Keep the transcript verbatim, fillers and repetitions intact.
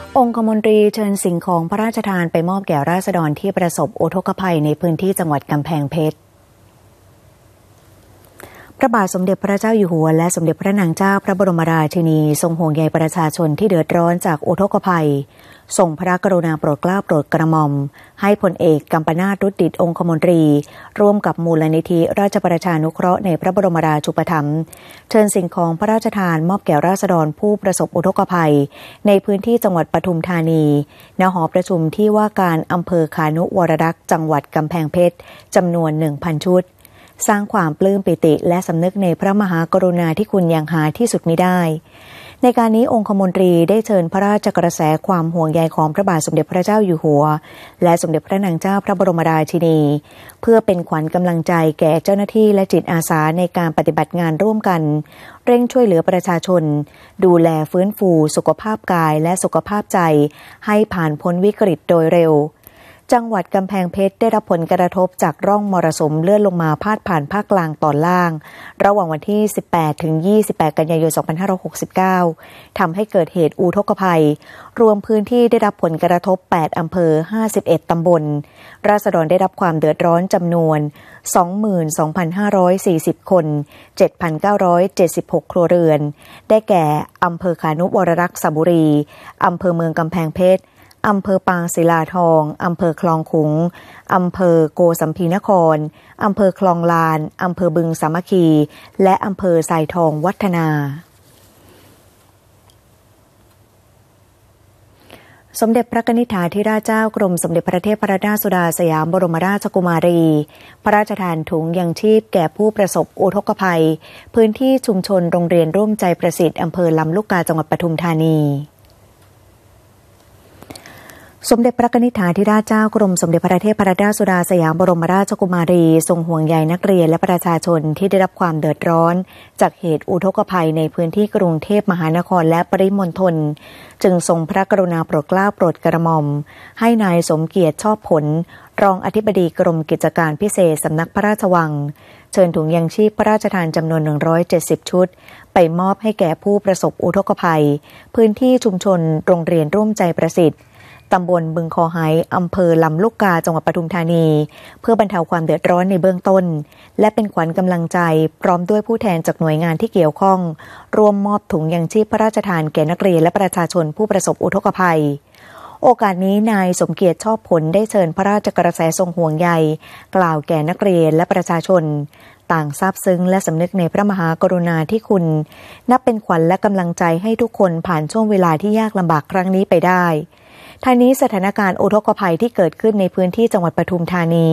องคมนตรีเชิญสิ่งของพระราชทานไปมอบแก่ราษฎรที่ประสบอุทกภัยในพื้นที่จังหวัดกำแพงเพชรพระบาทสมเด็จพระเจ้าอยู่หัวและสมเด็จพระนางเจ้าพระบรมราชินีทรงห่วงใยประชาชนที่เดือดร้อนจากอุทกภัยทรงพระกรุณาโปรดเกล้าโปรดกระหม่อมให้พลเอกกัมปนาท รุดดิษฐ์องคมนตรีร่วมกับมูลนิธิราชประชานุเคราะห์ในพระบรมราชูปถัมภ์เชิญสิ่งของพระราชทานมอบแก่ราษฎรผู้ประสบอุทกภัยในพื้นที่จังหวัดปทุมธานีณหอประชุมที่ว่าการอำเภอขานุวรรักษ์จังหวัดกำแพงเพชรจำนวน หนึ่งพัน ชุดสร้างความปลื้มปิติและสำนึกในพระมหากรุณาธิคุณอย่างหาที่สุดมิได้ในการนี้องคมนตรีได้เชิญพระราชกระแสความห่วงใยของพระบาทสมเด็จพระเจ้าอยู่หัวและสมเด็จพระนางเจ้าพระบรมราชินีเพื่อเป็นขวัญกำลังใจแก่เจ้าหน้าที่และจิตอาสาในการปฏิบัติงานร่วมกันเร่งช่วยเหลือประชาชนดูแลฟื้นฟูสุขภาพกายและสุขภาพใจให้ผ่านพ้นวิกฤตโดยเร็วจังหวัดกำแพงเพชรได้รับผลกระทบจากร่องมรสุมเลื่อนลงมาพาดผ่านภาคกลางตอนล่างระหว่างวันที่ สิบแปดถึงยี่สิบแปด กันยายน สองพันห้าร้อยหกสิบเก้า ทำให้เกิดเหตุอุทกภัยรวมพื้นที่ได้รับผลกระทบ แปด อำเภอ ห้าสิบเอ็ด ตำบลราษฎรได้รับความเดือดร้อนจำนวน สองหมื่นสองพันห้าร้อยสี่สิบ คน เจ็ดพันเก้าร้อยเจ็ดสิบหก ครัวเรือนได้แก่อำเภอขานุวรรักษ์สระบุรีอำเภอเมืองกำแพงเพชรอำเภอปางศิลาทองอำเภอคลองขุงอำเภอโกสัมพีนครอำเภอคลองลานอำเภอบึงสามัคคีและอำเภอทรายทองวัฒนาสมเด็จพระกนิษฐาธิราชเจ้ากรมสมเด็จพระเทพรัตนราชสุดาสยามบรมราชกุมารีพระราชทานถุงยังชีพแก่ผู้ประสบอุทกภัยพื้นที่ชุมชนโรงเรียนร่วมใจประสิทธิ์อำเภอลำลูกกาจังหวัดปทุมธานีสมเด็จพระกนิษฐาธิราชเจ้ากรมสมเด็จพระเทพรัตนราชสุดาสยามบรมราชกุมารีทรงห่วงใยนักเรียนและประชาชนที่ได้รับความเดือดร้อนจากเหตุอุทกภัยในพื้นที่กรุงเทพมหานครและปริมณฑลจึงทรงพระกรุณาโปรดเกล้าโปรดกระหม่อมให้นายสมเกียรติชอบผลรองอธิบดีกรมกิจการพิเศษสำนักพระราชวังเชิญถุงยังชีพพระราชทานจำนวน หนึ่งร้อยเจ็ดสิบ ชุดไปมอบให้แก่ผู้ประสบอุทกภัยพื้นที่ชุมชนโรงเรียนร่วมใจประสิทธิ์ตำบลบึงคอไฮอำเภอลำลูกกาจังหวัดปทุมธานีเพื่อบรรเทาความเดือดร้อนในเบื้องต้นและเป็นขวัญกำลังใจพร้อมด้วยผู้แทนจากหน่วยงานที่เกี่ยวข้องร่วมมอบถุงยังชีพพระราชทานแก่นักเรียนและประชาชนผู้ประสบอุทกภัยโอกาสนี้นายสมเกียรติชอบผลได้เชิญพระราชกระแสทรงห่วงใยกล่าวแก่นักเรียนและประชาชนต่างซาบซึ้งและสำนึกในพระมหากรุณาธิคุณนับเป็นขวัญและกำลังใจให้ทุกคนผ่านช่วงเวลาที่ยากลำบากครั้งนี้ไปได้ทางนี้สถานการณ์อุทกภัยที่เกิดขึ้นในพื้นที่จังหวัดปทุมธานี